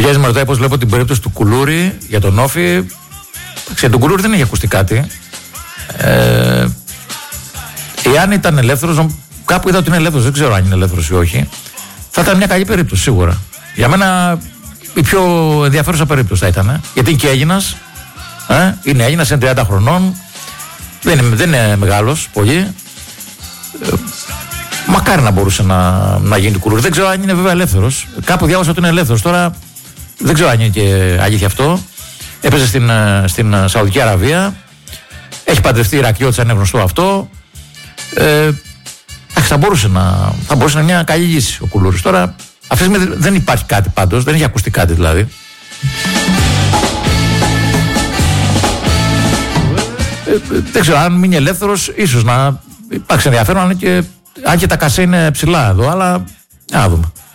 Πιέζει με ρωτάει πώς βλέπω την περίπτωση του Κουλούρη για τον Όφη. Ξέρετε, τον Κουλούρη δεν έχει ακουστεί κάτι. Εάν ήταν ελεύθερος, κάπου είδα ότι είναι ελεύθερος, δεν ξέρω αν είναι ελεύθερος ή όχι, θα ήταν μια καλή περίπτωση σίγουρα. Για μένα η πιο ενδιαφέρουσα περίπτωση θα ήταν. Γιατί είναι και Έλληνας. Είναι Έλληνας, είναι 30 χρονών. Δεν είναι μεγάλος πολύ. Μακάρι να μπορούσε να γίνει του Κουλούρη. Δεν ξέρω αν είναι βέβαια ελεύθερος. Κάπου διάβασα ότι είναι ελεύθερος. Τώρα δεν ξέρω αν είναι και αλήθεια αυτό. Έπαιζε στην Σαουδική Αραβία. Έχει παντρευτεί Ηρακλιώτησα, είναι γνωστό αυτό. Θα μπορούσε να είναι μια καλή λύση ο Κουλούρης. Τώρα αυτή τη στιγμή δεν υπάρχει κάτι πάντως, δεν έχει ακουστεί κάτι δηλαδή. Δεν ξέρω, αν μείνει ελεύθερος, ίσως να υπάρξει ενδιαφέρον, αν και τα κασέ είναι ψηλά εδώ, αλλά να δούμε.